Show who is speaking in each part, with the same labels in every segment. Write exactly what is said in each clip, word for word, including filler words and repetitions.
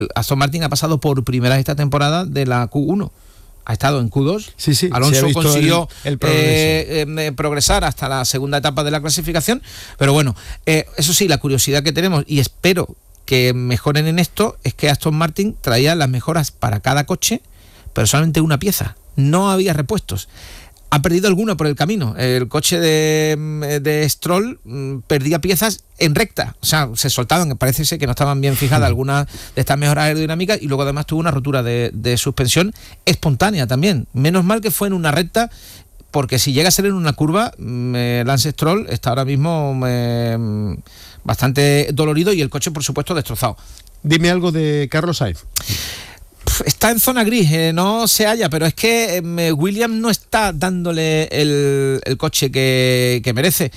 Speaker 1: Aston Martin ha pasado por primera vez esta temporada de la Q uno. Ha estado en Q dos.
Speaker 2: Sí, sí,
Speaker 1: Alonso
Speaker 2: sí,
Speaker 1: consiguió
Speaker 2: el, el
Speaker 1: eh, eh, progresar hasta la segunda etapa de la clasificación. Pero bueno, eh, eso sí, la curiosidad que tenemos, y espero que mejoren en esto, es que Aston Martin traía las mejoras para cada coche, pero solamente una pieza. No había repuestos. Ha perdido alguna por el camino. El coche de, de Stroll mmm, perdía piezas en recta. O sea, se soltaban, parece ser que no estaban bien fijadas algunas de estas mejoras aerodinámicas, y luego además tuvo una rotura de, de suspensión espontánea también. Menos mal que fue en una recta, porque si llega a ser en una curva, eh, Lance Stroll está ahora mismo eh, bastante dolorido, y el coche, por supuesto, destrozado.
Speaker 2: Dime algo de Carlos Sainz.
Speaker 1: Está en zona gris, eh, no se halla, pero es que eh, Williams no está dándole el, el coche que, que merece.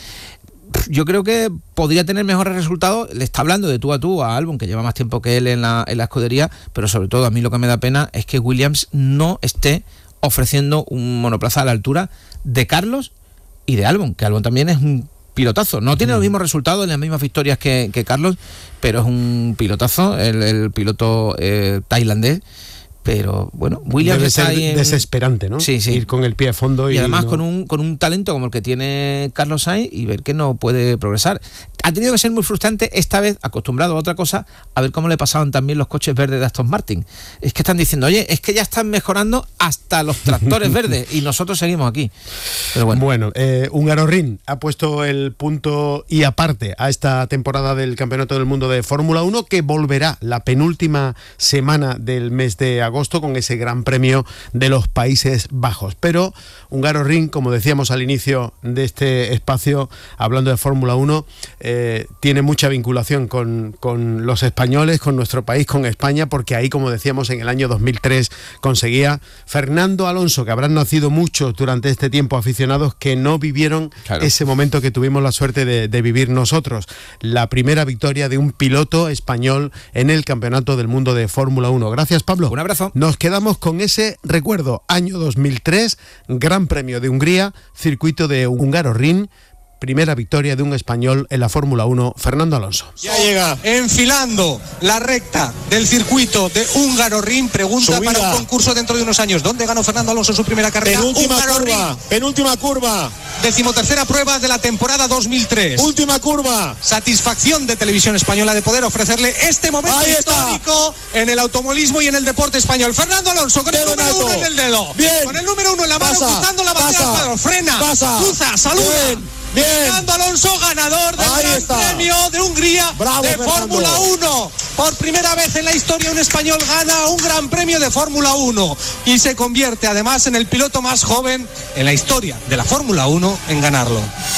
Speaker 1: Yo creo que podría tener mejores resultados. Le está hablando de tú a tú a Albon, que lleva más tiempo que él en la, en la escudería, pero sobre todo a mí lo que me da pena es que Williams no esté ofreciendo un monoplaza a la altura de Carlos y de Albon, que Albon también es un pilotazo. No tiene los mismos resultados, las mismas victorias que, que Carlos, pero es un pilotazo, el, el piloto eh, tailandés. Pero bueno, Williams
Speaker 2: debe
Speaker 1: está
Speaker 2: ser
Speaker 1: ahí en...
Speaker 2: desesperante, ¿no?
Speaker 1: Sí, sí.
Speaker 2: Ir con el pie a fondo y,
Speaker 1: y además
Speaker 2: no...
Speaker 1: con un con un talento como el que tiene Carlos Sainz, y ver que no puede progresar. Ha tenido que ser muy frustrante esta vez, acostumbrado a otra cosa, a ver cómo le pasaban también los coches verdes de Aston Martin. Es que están diciendo, oye, es que ya están mejorando hasta los tractores verdes y nosotros seguimos aquí. Pero bueno,
Speaker 2: bueno eh, Hungaroring ha puesto el punto y aparte a esta temporada del Campeonato del Mundo de Fórmula uno, que volverá la penúltima semana del mes de agosto con ese Gran Premio de los Países Bajos. Pero Hungaroring, como decíamos al inicio de este espacio, hablando de Fórmula uno, eh, tiene mucha vinculación con, con los españoles, con nuestro país, con España, porque ahí, como decíamos, en el año dos mil tres conseguía Fernando Alonso, que habrán nacido muchos durante este tiempo aficionados que no vivieron claro. ese momento que tuvimos la suerte de, de vivir nosotros, la primera victoria de un piloto español en el Campeonato del Mundo de Fórmula uno. Gracias, Pablo.
Speaker 1: Un abrazo.
Speaker 2: Nos quedamos con ese recuerdo, año dos mil tres, Gran Premio de Hungría, circuito de Hungaroring, primera victoria de un español en la Fórmula uno, Fernando Alonso.
Speaker 3: Ya llega enfilando la recta del circuito de Hungaroring. Pregunta Subida. Para un concurso dentro de unos años. ¿Dónde ganó Fernando Alonso su primera carrera?
Speaker 4: Penúltima curva, penúltima curva.
Speaker 3: Decimotercera prueba de la temporada dos mil tres.
Speaker 4: Última curva.
Speaker 3: Satisfacción de Televisión Española de poder ofrecerle este momento Ahí histórico está. En el automovilismo y en el deporte español. Fernando Alonso con el número uno en el dedo.
Speaker 4: Bien.
Speaker 3: Con el número uno en la mano,
Speaker 4: Pasa.
Speaker 3: cruzando la bandera al cuadro. Frena,
Speaker 4: Pasa.
Speaker 3: cruza, saluda.
Speaker 4: Bien. Bien.
Speaker 3: Fernando Alonso, ganador del
Speaker 4: Ahí
Speaker 3: Gran
Speaker 4: está.
Speaker 3: Premio de Hungría.
Speaker 4: Bravo,
Speaker 3: de
Speaker 4: Fernando.
Speaker 3: Fórmula uno. Por primera vez en la historia un español gana un Gran Premio de Fórmula uno y se convierte además en el piloto más joven en la historia de la Fórmula uno en ganarlo.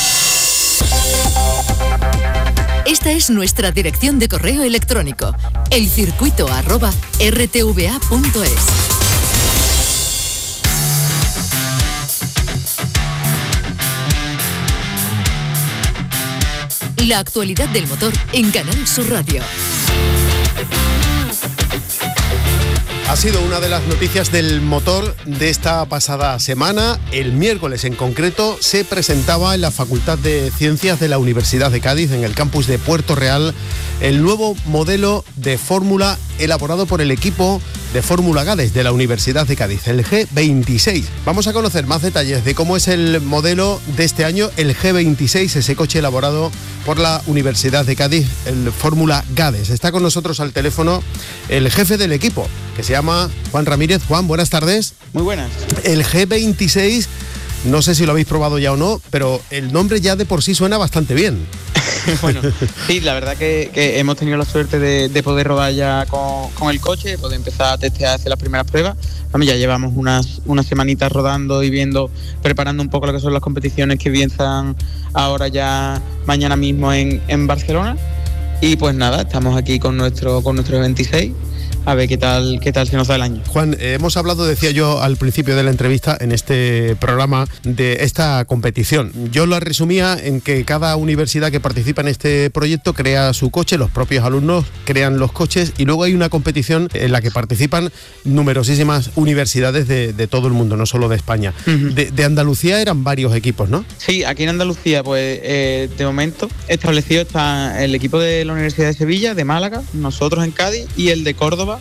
Speaker 5: Esta es nuestra dirección de correo electrónico, elcircuito arroba r t v a punto es. La actualidad del motor en Canal Sur Radio.
Speaker 2: Ha sido una de las noticias del motor de esta pasada semana. El miércoles en concreto se presentaba en la Facultad de Ciencias de la Universidad de Cádiz, en el campus de Puerto Real, el nuevo modelo de fórmula elaborado por el equipo de Fórmula Gades de la Universidad de Cádiz, el G veintiséis. Vamos a conocer más detalles de cómo es el modelo de este año, el G veintiséis, ese coche elaborado por la Universidad de Cádiz, el Fórmula Gades. Está con nosotros al teléfono el jefe del equipo, que se llama Juan Ramírez. Juan, buenas tardes.
Speaker 6: Muy buenas.
Speaker 2: El G veintiséis, no sé si lo habéis probado ya o no, pero el nombre ya de por sí suena bastante bien.
Speaker 6: Bueno, sí, la verdad que, que hemos tenido la suerte de, de poder rodar ya con, con el coche, de poder empezar a testear, hacer las primeras pruebas. También ya llevamos unas, unas semanitas rodando y viendo, preparando un poco lo que son las competiciones que empiezan ahora ya mañana mismo en, en Barcelona. Y pues nada, estamos aquí con nuestro, con nuestro veintiséis. A ver qué tal qué tal se nos da el año.
Speaker 2: Juan, eh, hemos hablado, decía yo al principio de la entrevista, en este programa, de esta competición. Yo lo resumía en que cada universidad que participa en este proyecto crea su coche, los propios alumnos crean los coches, y luego hay una competición en la que participan numerosísimas universidades de, de todo el mundo, no solo de España. Uh-huh. de, de Andalucía eran varios equipos, ¿no?
Speaker 6: Sí, aquí en Andalucía, pues eh, de momento establecido está el equipo de la Universidad de Sevilla, de Málaga, nosotros en Cádiz y el de Córdoba,